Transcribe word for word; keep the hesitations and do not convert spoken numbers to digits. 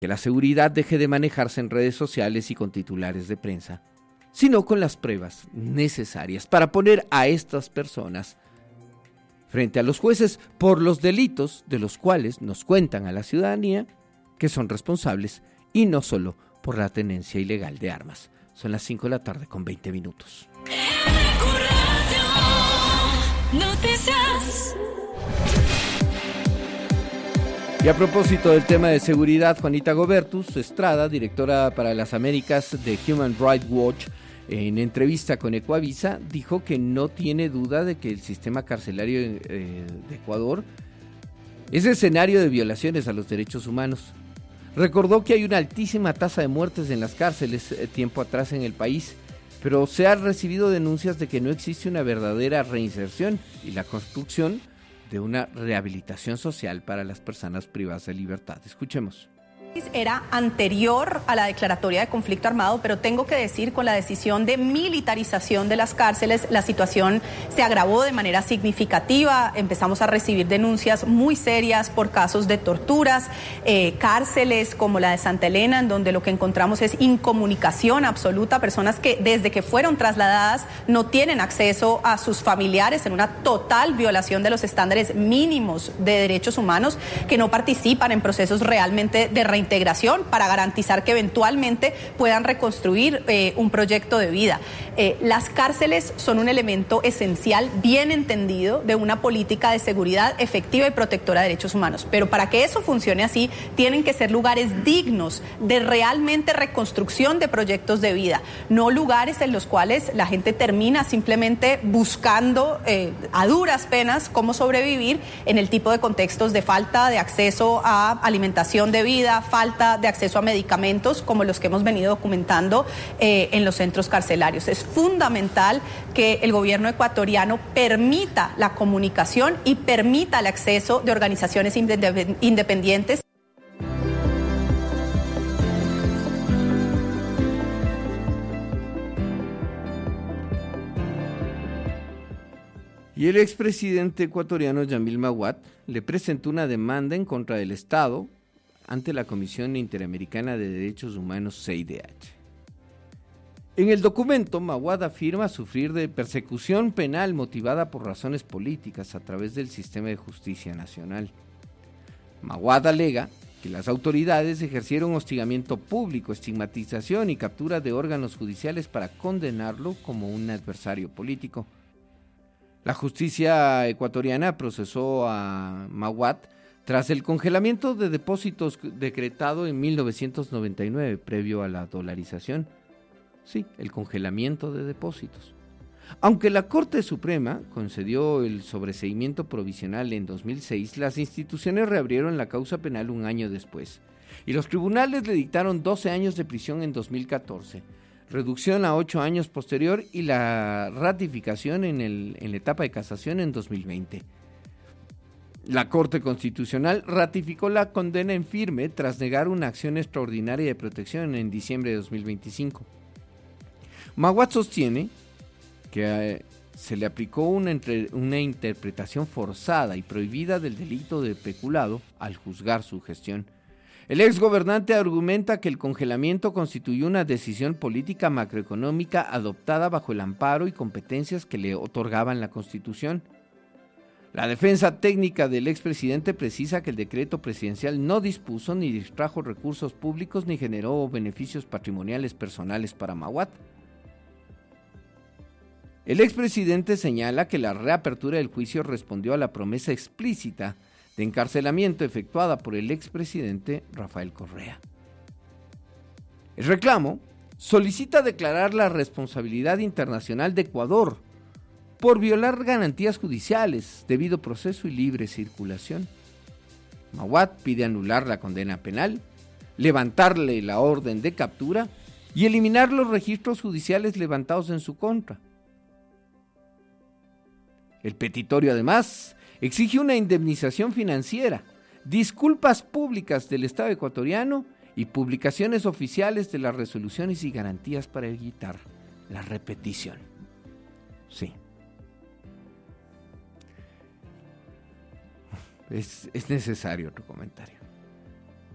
Que la seguridad deje de manejarse en redes sociales y con titulares de prensa, sino con las pruebas necesarias para poner a estas personas frente a los jueces por los delitos de los cuales nos cuentan a la ciudadanía que son responsables y no solo por la tenencia ilegal de armas. Son las cinco de la tarde con veinte minutos. Noticias. Y a propósito del tema de seguridad, Juanita Gobertus Estrada, directora para las Américas de Human Rights Watch, en entrevista con Ecuavisa, dijo que no tiene duda de que el sistema carcelario eh, de Ecuador es escenario de violaciones a los derechos humanos. Recordó que hay una altísima tasa de muertes en las cárceles eh, tiempo atrás en el país, pero se han recibido denuncias de que no existe una verdadera reinserción y la construcción de una rehabilitación social para las personas privadas de libertad. Escuchemos. Era anterior a la declaratoria de conflicto armado, pero tengo que decir, con la decisión de militarización de las cárceles, la situación se agravó de manera significativa. Empezamos a recibir denuncias muy serias por casos de torturas, eh, cárceles como la de Santa Elena, en donde lo que encontramos es incomunicación absoluta, personas que desde que fueron trasladadas no tienen acceso a sus familiares, en una total violación de los estándares mínimos de derechos humanos, que no participan en procesos realmente de reintegración integración para garantizar que eventualmente puedan reconstruir eh, un proyecto de vida. Eh, las cárceles son un elemento esencial, bien entendido, de una política de seguridad efectiva y protectora de derechos humanos. Pero para que eso funcione así, tienen que ser lugares dignos de realmente reconstrucción de proyectos de vida, no lugares en los cuales la gente termina simplemente buscando eh, a duras penas cómo sobrevivir en el tipo de contextos de falta de acceso a alimentación de vida, falta de acceso a medicamentos como los que hemos venido documentando eh, en los centros carcelarios. Es fundamental que el gobierno ecuatoriano permita la comunicación y permita el acceso de organizaciones independientes. Y el expresidente ecuatoriano Yamil Maguad le presentó una demanda en contra del Estado ante la Comisión Interamericana de Derechos Humanos, C I D H. En el documento, Maguad afirma sufrir de persecución penal motivada por razones políticas a través del sistema de justicia nacional. Maguad alega que las autoridades ejercieron hostigamiento público, estigmatización y captura de órganos judiciales para condenarlo como un adversario político. La justicia ecuatoriana procesó a Maguad tras el congelamiento de depósitos decretado en mil novecientos noventa y nueve, previo a la dolarización. Sí, el congelamiento de depósitos. Aunque la Corte Suprema concedió el sobreseimiento provisional en dos mil seis, las instituciones reabrieron la causa penal un año después, y los tribunales le dictaron doce años de prisión en dos mil catorce, reducción a ocho años posterior y la ratificación en, el, en la etapa de casación en dos mil veinte. La Corte Constitucional ratificó la condena en firme tras negar una acción extraordinaria de protección en diciembre de dos mil veinticinco. Maguad sostiene que eh, se le aplicó una, entre, una interpretación forzada y prohibida del delito de peculado al juzgar su gestión. El exgobernante argumenta que el congelamiento constituyó una decisión política macroeconómica adoptada bajo el amparo y competencias que le otorgaban la Constitución. La defensa técnica del expresidente precisa que el decreto presidencial no dispuso ni distrajo recursos públicos ni generó beneficios patrimoniales personales para Maguad. El expresidente señala que la reapertura del juicio respondió a la promesa explícita de encarcelamiento efectuada por el expresidente Rafael Correa. El reclamo solicita declarar la responsabilidad internacional de Ecuador por violar garantías judiciales, debido proceso y libre circulación. Maguad pide anular la condena penal, levantarle la orden de captura y eliminar los registros judiciales levantados en su contra. El petitorio, además, exige una indemnización financiera, disculpas públicas del Estado ecuatoriano y publicaciones oficiales de las resoluciones y garantías para evitar la repetición. Sí. Es, es necesario otro comentario.